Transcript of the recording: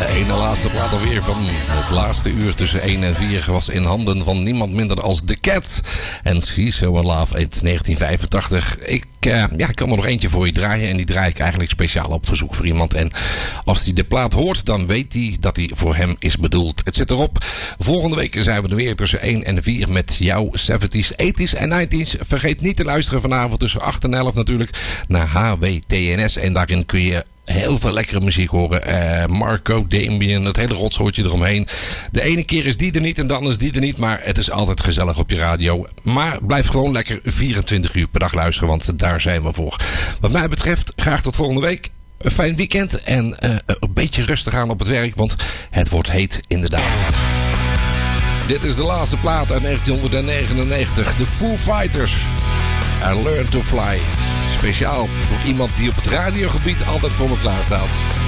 De ene laatste plaat alweer van het laatste uur tussen 1 en 4 was in handen van niemand minder als The Cat. En She's So In Love uit 1985. Ik kan er nog eentje voor je draaien. En die draai ik eigenlijk speciaal op verzoek voor iemand. En als hij de plaat hoort, dan weet hij dat hij voor hem is bedoeld. Het zit erop. Volgende week zijn we er weer tussen 1 en 4 met jouw 70s, 80s en 90s. Vergeet niet te luisteren vanavond tussen 8 en 11 natuurlijk naar HWTNS. En daarin kun je heel veel lekkere muziek horen. Marco, Damien, het hele rotsoortje eromheen. De ene keer is die er niet en dan is die er niet. Maar het is altijd gezellig op je radio. Maar blijf gewoon lekker 24 uur per dag luisteren. Want daar zijn we voor. Wat mij betreft graag tot volgende week. Een fijn weekend. En een beetje rustig aan op het werk. Want het wordt heet inderdaad. Dit is de laatste plaat uit 1999. The Foo Fighters. I Learn to Fly. Speciaal voor iemand die op het radiogebied altijd voor me klaar staat.